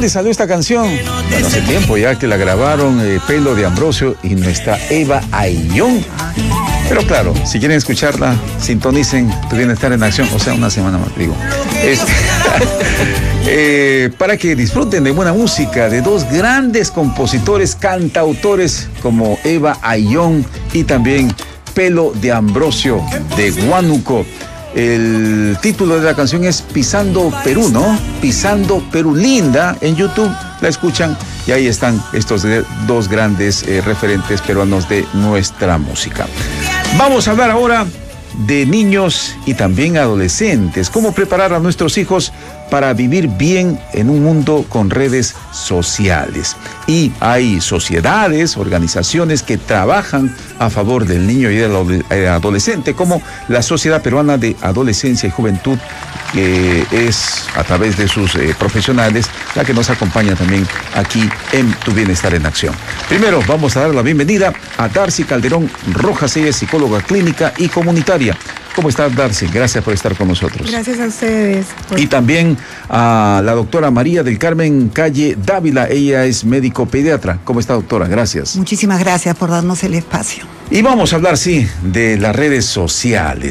dónde salió esta canción? Bueno, hace tiempo ya que la grabaron Pelo de Ambrosio y nuestra Eva Ayllón. Pero claro, si quieren escucharla, sintonicen Tu Bienestar en Acción, o sea, una semana más, digo. Para que disfruten de buena música de dos grandes compositores, cantautores como Eva Ayllón y también Pelo de Ambrosio de Huánuco. El título de la canción es Pisando Perú, ¿no? Pisando Perú, linda. En YouTube la escuchan y ahí están estos dos grandes referentes peruanos de nuestra música. Vamos a hablar ahora de niños y también adolescentes. Cómo preparar a nuestros hijos para vivir bien en un mundo con redes sociales. Y hay sociedades, organizaciones que trabajan a favor del niño y del adolescente, como la Sociedad Peruana de Adolescencia y Juventud, que es a través de sus profesionales la que nos acompaña también aquí en Tu Bienestar en Acción. Primero vamos a dar la bienvenida a Darcy Calderón Rojas, ella es psicóloga clínica y comunitaria. ¿Cómo estás, Darcy? Gracias por estar con nosotros. Gracias a ustedes. Y también a la doctora María del Carmen Calle Dávila, ella es médico pediatra. ¿Cómo está, doctora? Gracias. Muchísimas gracias por darnos el espacio. Y vamos a hablar, sí, de las redes sociales.